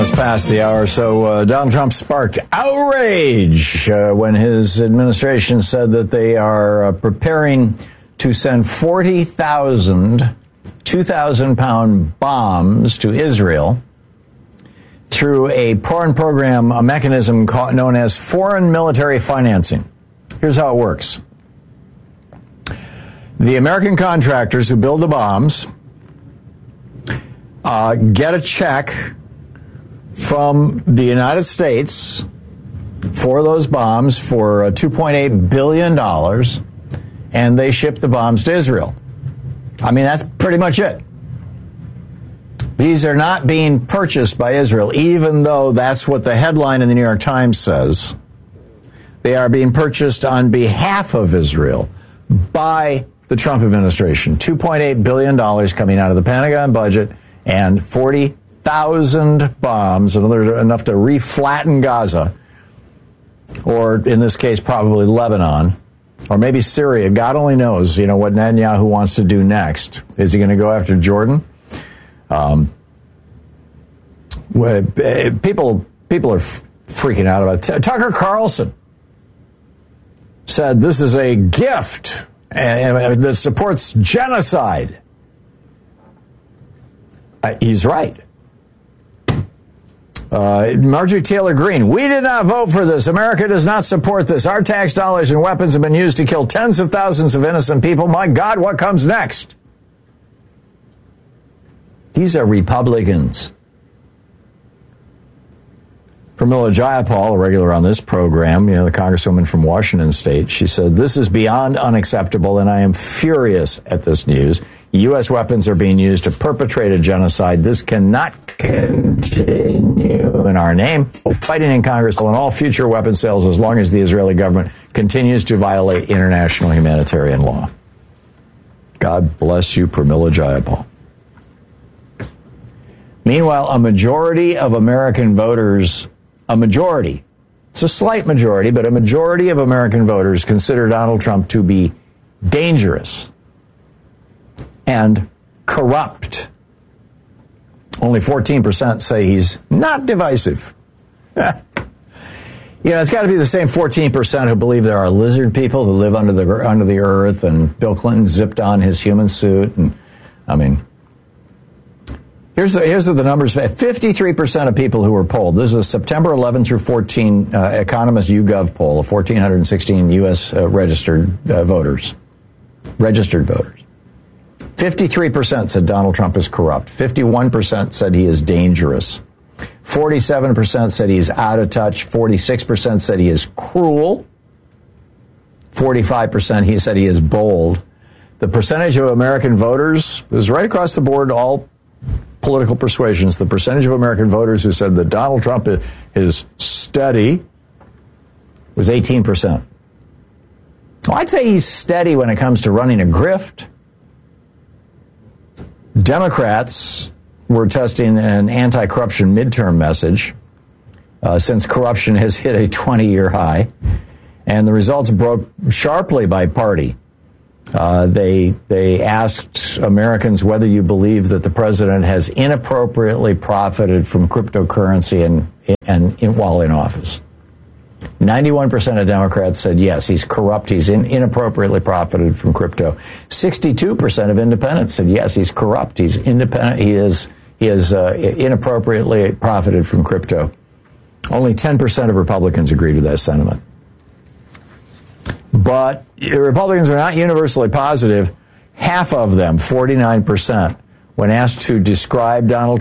It's past the hour, so Donald Trump sparked outrage when his administration said that they are preparing to send 40,000 2,000-pound bombs to Israel through a foreign program, a mechanism known as foreign military financing. Here's how it works. The American contractors who build the bombs get a check from the United States for those bombs for $2.8 billion, and they ship the bombs to Israel. I mean, that's pretty much it. These are not being purchased by Israel, even though that's what the headline in the New York Times says. They are being purchased on behalf of Israel by the Trump administration. $2.8 billion coming out of the Pentagon budget and 40,000 bombs, enough to reflatten Gaza, or in this case, probably Lebanon, or maybe Syria. God only knows, what Netanyahu wants to do next. Is he going to go after Jordan? People are freaking out about it. Tucker Carlson said this is a gift that supports genocide. He's right. Marjorie Taylor Greene, we did not vote for this. America does not support this. Our tax dollars and weapons have been used to kill tens of thousands of innocent people. My God, what comes next? These are Republicans. Pramila Jayapal, a regular on this program, the congresswoman from Washington State, she said, this is beyond unacceptable, and I am furious at this news. U.S. weapons are being used to perpetrate a genocide. This cannot continue in our name. Fighting in Congress on all future weapon sales as long as the Israeli government continues to violate international humanitarian law. God bless you, Pramila Jayapal. Meanwhile, a majority of American voters, it's a slight majority, but a majority of American voters consider Donald Trump to be dangerous and corrupt. Only 14% say he's not divisive. It's got to be the same 14% who believe there are lizard people who live under the earth, and Bill Clinton zipped on his human suit, and Here's the numbers. 53% of people who were polled. This is a September 11 through 14 Economist YouGov poll of 1,416 U.S. registered voters. 53% said Donald Trump is corrupt. 51% said he is dangerous. 47% said he is out of touch. 46% said he is cruel. 45% he said he is bold. The percentage of American voters is right across the board, all political persuasions. The percentage of American voters who said that Donald Trump is steady was 18%. Well, I'd say he's steady when it comes to running a grift. Democrats were testing an anti-corruption midterm message since corruption has hit a 20-year high, and the results broke sharply by party. They asked Americans whether you believe that the president has inappropriately profited from cryptocurrency and while in office. 91% of Democrats said yes, he's corrupt. He's inappropriately profited from crypto. 62% of independents said yes, he's corrupt. He's independent. He is inappropriately profited from crypto. Only 10% of Republicans agreed with that sentiment. But Republicans are not universally positive. Half of them, 49%, when asked to describe Donald